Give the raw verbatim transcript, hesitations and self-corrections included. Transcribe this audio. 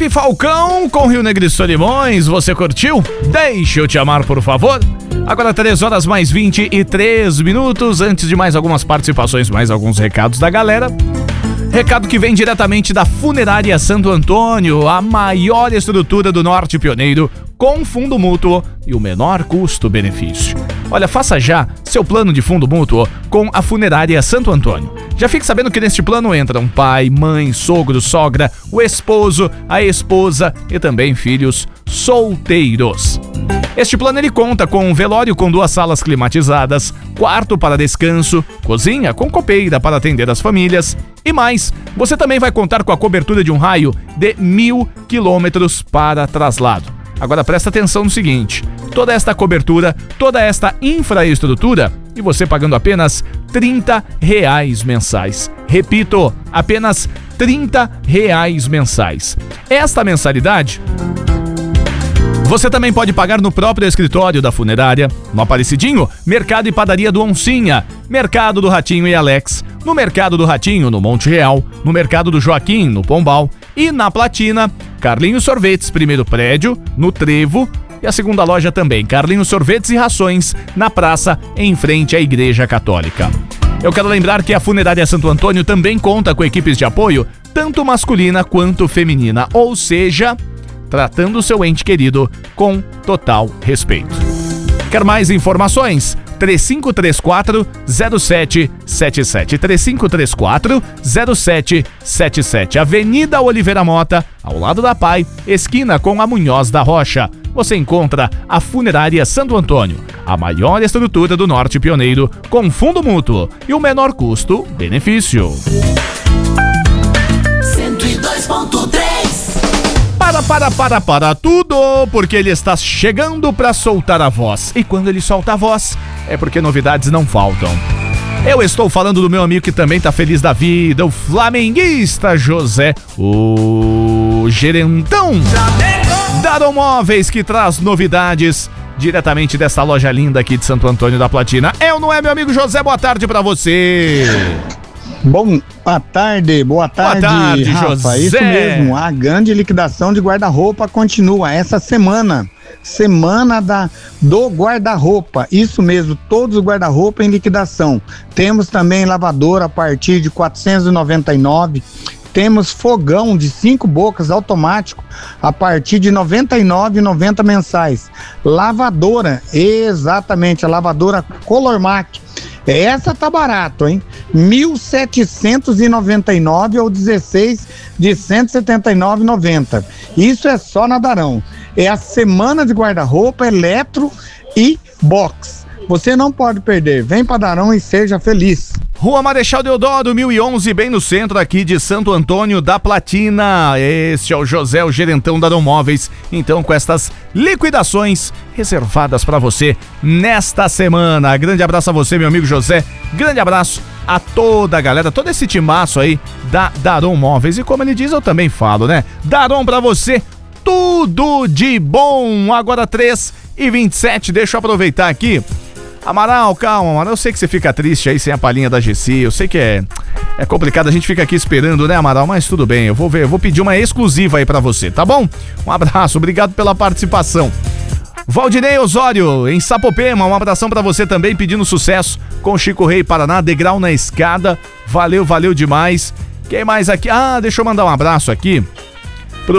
Rede Falcão com Rio Negro e Solimões, você curtiu? Deixa eu te amar, por favor. Agora três horas mais vinte e três minutos. Antes de mais algumas participações, mais alguns recados da galera. Recado que vem diretamente da Funerária Santo Antônio, a maior estrutura do Norte Pioneiro, com fundo mútuo e o menor custo-benefício. Olha, faça já seu plano de fundo mútuo com a Funerária Santo Antônio. Já fique sabendo que neste plano entram pai, mãe, sogro, sogra, o esposo, a esposa e também filhos solteiros. Este plano ele conta com um velório com duas salas climatizadas, quarto para descanso, cozinha com copeira para atender as famílias e mais. Você também vai contar com a cobertura de um raio de mil quilômetros para traslado. Agora presta atenção no seguinte, toda esta cobertura, toda esta infraestrutura e você pagando apenas trinta reais mensais. Repito, apenas trinta reais mensais. Esta mensalidade você também pode pagar no próprio escritório da funerária, no Aparecidinho, Mercado e Padaria do Oncinha, Mercado do Ratinho e Alex, no Mercado do Ratinho, no Monte Real, no Mercado do Joaquim, no Pombal e na Platina, Carlinhos Sorvetes, primeiro prédio, no Trevo e a segunda loja também, Carlinhos Sorvetes e Rações, na praça em frente à Igreja Católica. Eu quero lembrar que a Funerária Santo Antônio também conta com equipes de apoio, tanto masculina quanto feminina, ou seja, tratando o seu ente querido com total respeito. Quer mais informações? três cinco três quatro zero sete sete sete três cinco três quatro zero sete sete sete Avenida Oliveira Mota, ao lado da Pai, esquina com a Munhoz da Rocha. Você encontra a Funerária Santo Antônio, a maior estrutura do Norte Pioneiro, com fundo mútuo e o menor custo-benefício. cento e dois ponto três Para, para, para, para tudo, porque ele está chegando para soltar a voz. E quando ele solta a voz, é porque novidades não faltam. Eu estou falando do meu amigo que também tá feliz da vida, o flamenguista José, o gerentão da Daron Móveis, que traz novidades diretamente dessa loja linda aqui de Santo Antônio da Platina. É ou não é, meu amigo José? Boa tarde para você. Bom, boa tarde, boa tarde, boa tarde, Rafa. José. Isso mesmo, a grande liquidação de guarda-roupa continua essa semana. Semana da, do guarda-roupa, isso mesmo, todos os guarda-roupa em liquidação. Temos também lavadora a partir de quatrocentos e noventa e nove reais. Temos fogão de cinco bocas automático a partir de noventa e nove reais e noventa centavos mensais. Lavadora, exatamente, a lavadora Colormac. Essa tá barato, hein? mil setecentos e noventa e nove ou dezesseis de cento e setenta e nove reais e noventa centavos. Isso é só na Daron. É a semana de guarda-roupa, eletro e box. Você não pode perder. Vem pra Daron e seja feliz. Rua Marechal Deodoro, mil e onze, bem no centro aqui de Santo Antônio da Platina. Este é o José, o gerentão da Daron Móveis. Então, com estas liquidações reservadas para você nesta semana. Grande abraço a você, meu amigo José. Grande abraço a toda a galera, todo esse timaço aí da Daron Móveis. E como ele diz, eu também falo, né? Daron pra você, tudo de bom. Agora três e vinte e sete, deixa eu aproveitar aqui. Amaral, calma, Amaral, eu sei que você fica triste aí sem a palhinha da Gessi, eu sei que é, é complicado, a gente fica aqui esperando, né, Amaral, mas tudo bem, eu vou ver, eu vou pedir uma exclusiva aí pra você, tá bom? Um abraço, obrigado pela participação. Valdinei Osório, em Sapopema, um abração pra você também, pedindo sucesso com Chico Rei Paraná, degrau na escada, valeu, valeu demais. Quem mais aqui? Ah, deixa eu mandar um abraço aqui